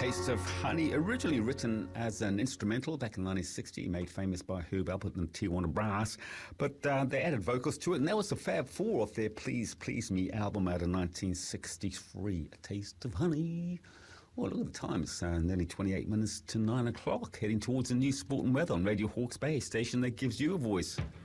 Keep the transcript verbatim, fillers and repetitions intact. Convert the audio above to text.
Taste of Honey, originally written as an instrumental back in nineteen sixty, made famous by Herb Alpert and Tijuana Brass, but uh, they added vocals to it, and that was the Fab Four of their Please Please Me album out of nineteen sixty-three, A Taste of Honey. Well, look at the time, it's uh, nearly twenty-eight minutes to nine o'clock, heading towards the new sport and weather on Radio Hawke's Bay, station that gives you a voice.